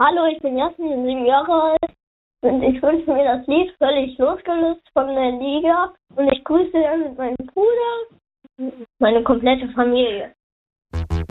Hallo, ich bin Jasmin, bin 7 Jahre alt und ich wünsche mir das Lied Völlig losgelöst von der Liga und ich grüße mit meinem Bruder meine komplette Familie.